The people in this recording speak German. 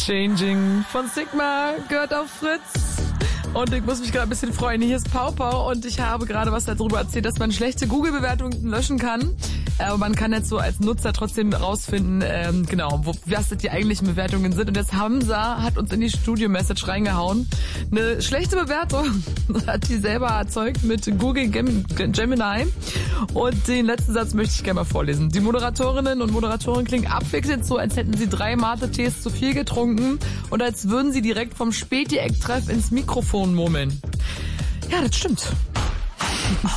Changing von Sigma gehört auf Fritz. Und ich muss mich gerade ein bisschen freuen. Hier ist Pau Pau und ich habe gerade was darüber erzählt, dass man schlechte Google-Bewertungen löschen kann. Aber man kann jetzt so als Nutzer trotzdem rausfinden, was die eigentlichen Bewertungen sind. Und jetzt Hamza hat uns in die Studio-Message reingehauen. Eine schlechte Bewertung hat die selber erzeugt mit Google Gemini. Und den letzten Satz möchte ich gerne mal vorlesen. Die Moderatorinnen und Moderatoren klingen abwechselnd so, als hätten sie 3 Mate-Tees zu viel getrunken und als würden sie direkt vom Späti-Eck-Treff ins Mikrofon murmeln. Ja, das stimmt.